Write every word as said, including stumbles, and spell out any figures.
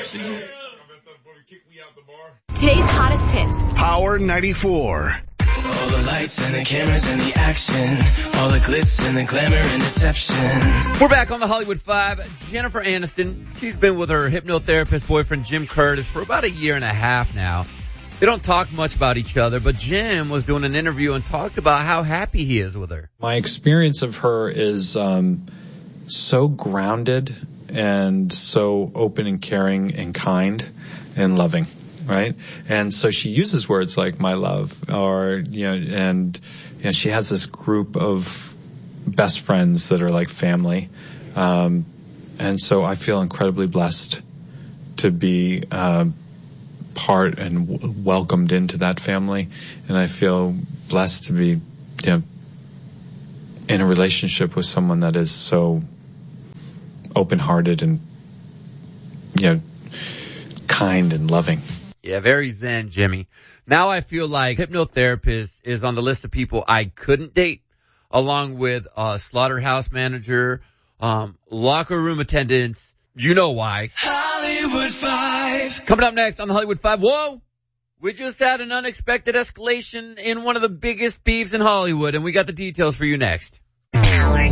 Today's hottest hits. Power ninety-four. All the lights and the cameras and the action. All the glitz and the glamour and deception. We're back on the Hollywood Five. Jennifer Aniston, she's been with her hypnotherapist boyfriend Jim Curtis for about a year and a half now. They don't talk much about each other, but Jim was doing an interview and talked about how happy he is with her. My experience of her is um so grounded and so open and caring and kind and loving. Right. And so she uses words like my love or, you know, and you know, she has this group of best friends that are like family. Um, and so I feel incredibly blessed to be, uh, part and w- welcomed into that family. And I feel blessed to be, you know, in a relationship with someone that is so open-hearted and, you know, kind and loving. Yeah, very zen, Jimmy. Now I feel like hypnotherapist is on the list of people I couldn't date, along with uh slaughterhouse manager, um, locker room attendants. You know why. Hollywood Five. Coming up next on the Hollywood Five. Whoa! We just had an unexpected escalation in one of the biggest beefs in Hollywood, and we got the details for you next.